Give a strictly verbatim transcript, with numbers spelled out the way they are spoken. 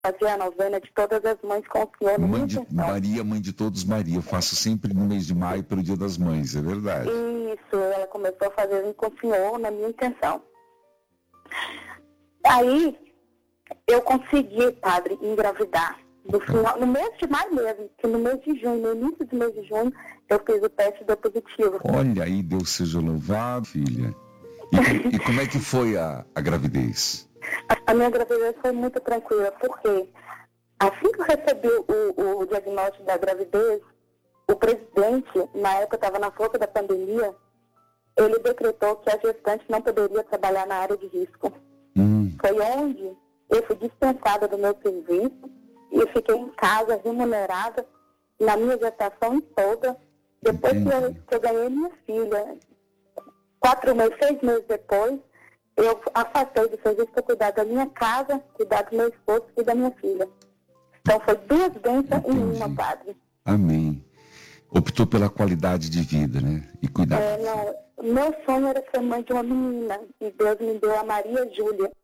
fazer a novena de todas as mães com o Senhor. Mãe de, Maria, mãe de todos, Maria. Eu faço sempre no mês de maio pelo Dia das Mães, é verdade. Isso, ela começou a fazer com o Senhor na minha intenção. Aí, eu consegui, padre, engravidar. No, final, no mês de maio mesmo, que no mês de junho, no início do mês de junho, eu fiz o teste e deu positivo. Olha aí, Deus seja louvado, filha. E, e como é que foi a, a gravidez? A, a minha gravidez foi muito tranquila, porque assim que eu recebi o, o diagnóstico da gravidez, o presidente, na época estava na força da pandemia, ele decretou que a gestante não poderia trabalhar na área de risco. Hum. Foi onde eu fui dispensada do meu serviço e fiquei em casa, remunerada, na minha gestação toda. Depois que eu, que eu ganhei minha filha, quatro meses, seis meses depois, eu afastei do serviço para cuidar da minha casa, cuidar do meu esposo e da minha filha. Então foi duas bênçãos em uma, padre. Amém. Optou pela qualidade de vida, né? E cuidar. É, não, meu sonho era ser mãe de uma menina, e Deus me deu a Maria Júlia.